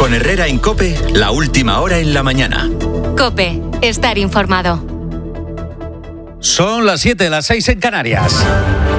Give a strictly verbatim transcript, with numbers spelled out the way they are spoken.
Con Herrera en COPE, la última hora en la mañana. COPE, estar informado. Son las siete, las seis en Canarias.